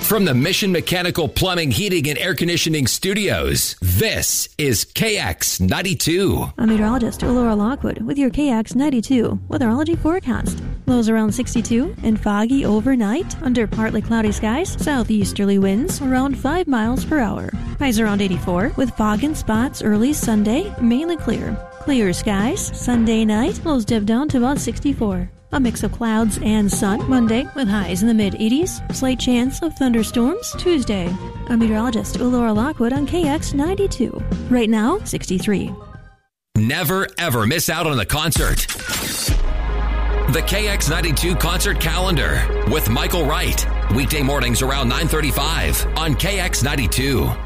From the Mission Mechanical Plumbing, Heating, and Air Conditioning Studios, this is KX92. I'm meteorologist Laura Lockwood with your KX92 weatherology forecast. Lows around 62 and foggy overnight under partly cloudy skies, southeasterly winds around 5 miles per hour. Highs around 84 with fog in spots early Sunday, mainly clear. Clear skies Sunday night, lows dip down to about 64. A mix of clouds and sun Monday with highs in the mid-80s. Slight chance of thunderstorms Tuesday. I'm meteorologist Laura Lockwood on KX92. Right now, 63. Never, ever miss out on the concert. The KX92 concert calendar with Michael Wright. Weekday mornings around 9:35 on KX92.